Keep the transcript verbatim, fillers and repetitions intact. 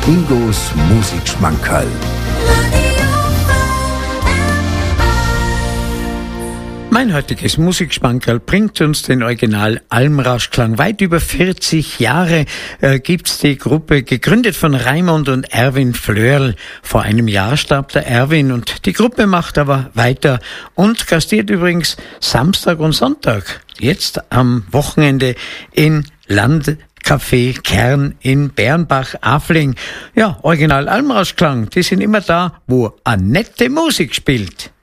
Ingos Musikschmankerl. Mein heutiges Musikschmankerl bringt uns den Original Almrauschklang. Weit über vierzig Jahre äh, gibt's die Gruppe, gegründet von Raimund und Erwin Flörl. Vor einem Jahr starb der Erwin und die Gruppe macht aber weiter und gastiert übrigens Samstag und Sonntag, jetzt am Wochenende in Landcafé Kern in Bernbach-Afling. Ja, Original Almrauschklang, die sind immer da, wo Annette Musik spielt.